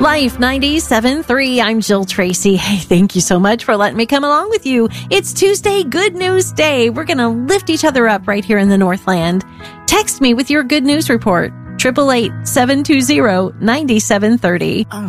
Life 97.3. I'm Jill Tracy. Hey, thank you so much for letting me come along with you. It's Tuesday, Good News Day. We're going to lift each other up right here in the Northland. Text me with your good news report. 888-720-9730.